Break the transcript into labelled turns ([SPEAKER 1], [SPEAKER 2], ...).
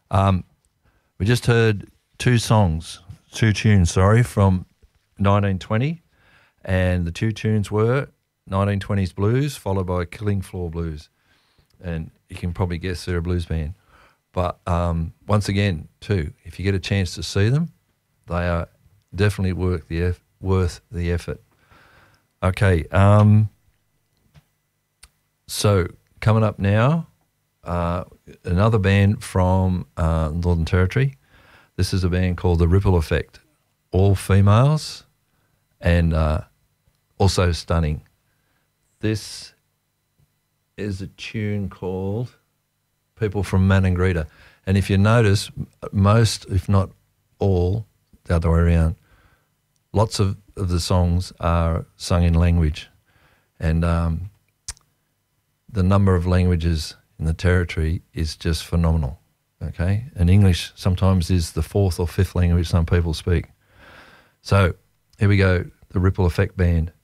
[SPEAKER 1] We just heard two tunes, from 1920, and the two tunes were 1920s Blues followed by Killing Floor Blues, and you can probably guess they're a blues band. But once again, too, if you get a chance to see them, they are definitely worth the effort. Okay, so coming up now, another band from Northern Territory. This is a band called The Ripple Effect, all females and also stunning. This is a tune called People from Maningrida. And if you notice, most, if not all, the other way around, lots of the songs are sung in language. And the number of languages in the territory is just phenomenal, okay? And English sometimes is the fourth or fifth language some people speak. So here we go, the Ripple Effect Band.